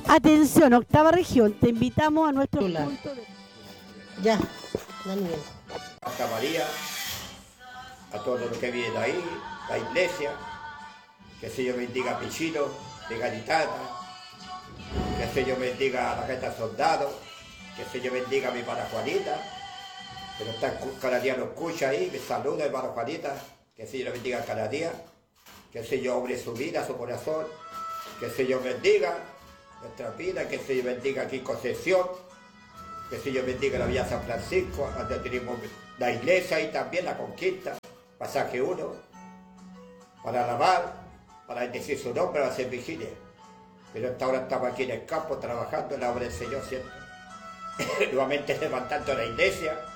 Atención, octava región, te invitamos a nuestro Hola. punto de... Ya, Daniel. Santa María, a todos los que vienen ahí, la iglesia, que el Señor bendiga a Pichino, de Garitana, que el Señor bendiga a la gente soldado, que el Señor bendiga a mi hermana Juanita, que no está, cada día lo escucha ahí, me saluda hermana Juanita, que el Señor bendiga cada día, que el Señor obre su vida, su corazón, que el Señor bendiga nuestra vida, que el Señor bendiga aquí Concepción, que el Señor bendiga la Villa San Francisco, donde tenemos la iglesia y también la conquista, pasaje 1, para alabar, para bendecir su nombre, para hacer vigilia. Pero hasta ahora estamos aquí en el campo trabajando en la obra del Señor, ¿cierto? Nuevamente levantando la iglesia,